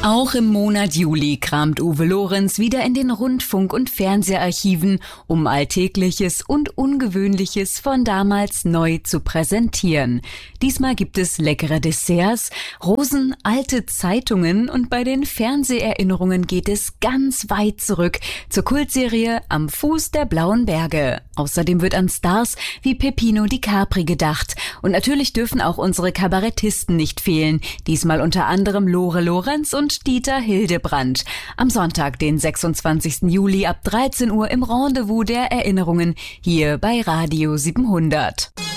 Auch im Monat Juli kramt Uwe Lorenz wieder in den Rundfunk- und Fernseharchiven, um Alltägliches und Ungewöhnliches von damals neu zu präsentieren. Diesmal gibt es leckere Desserts, Rosen, alte Zeitungen und bei den Fernseherinnerungen geht es ganz weit zurück zur Kultserie Am Fuß der Blauen Berge. Außerdem wird an Stars wie Peppino Di Capri gedacht. Und natürlich dürfen auch unsere Kabarettisten nicht fehlen. Diesmal unter anderem Lore Lorenz und Dieter Hildebrandt. Am Sonntag, den 26. Juli ab 13 Uhr im Rendezvous der Erinnerungen hier bei Radio 700.